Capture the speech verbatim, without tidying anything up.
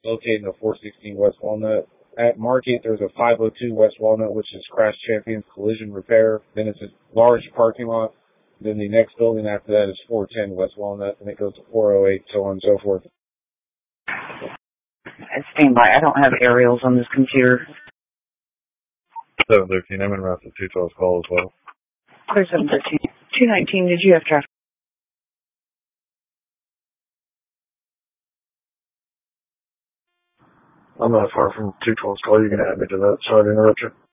located in the four sixteen West Walnut. At Market, there's a five oh two West Walnut, which is Crash Champions Collision Repair. Then it's a large parking lot. Then the next building after that is four ten West Walnut, and it goes to four oh eight, so on and so forth. Stand by. I don't have aerials on this computer. seven thirteen, I'm in route to two twelve call as well. seven thirteen. two nineteen, did you have traffic? I'm not far from two twelve's call. You can add me to that. Sorry to interrupt you.